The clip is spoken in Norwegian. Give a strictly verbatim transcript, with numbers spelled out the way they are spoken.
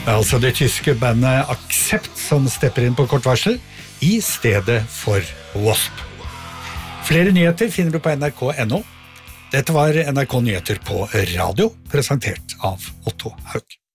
Altså det tyske bandet Accept som stepper inn på kort varsel i stedet for Wasp. Flere nyheter finner du på N R K punktum N O. Dette var N R K Nyheter på radio, presentert av Otto Haug.